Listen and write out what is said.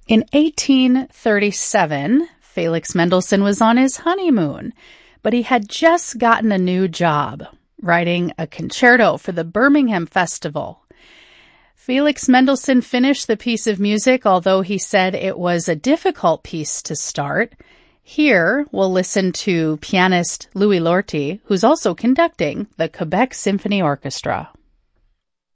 In 1837, Felix Mendelssohn was on his honeymoon, but he had just gotten a new job, writing a concerto for the Birmingham Festival. Felix Mendelssohn finished the piece of music, although he said it was a difficult piece to start. Here, we'll listen to pianist Louis Lorty, who's also conducting the Quebec Symphony Orchestra.